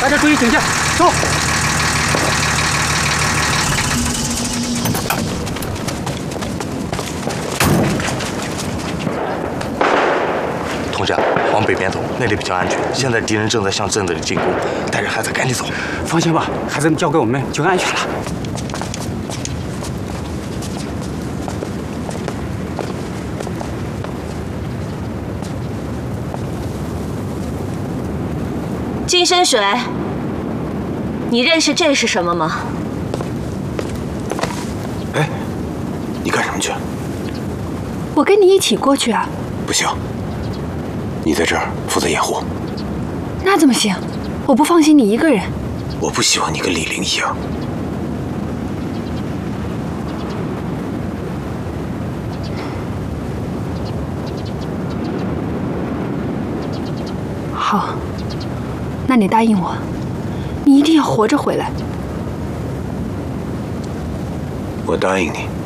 大家注意警戒，走。 同志，往北边走，那里比较安全。现在敌人正在向镇子里进攻，带着孩子赶紧走。 放心吧，孩子们交给我们就安全了。 金深水，你认识这是什么吗？ 哎，你干什么去？ 我跟你一起过去啊。 不行，你在这儿负责掩护。 那怎么行？我不放心你一个人。 我不希望你跟李玲一样。 好。 那你答应我，你一定要活着回来。 我答应你。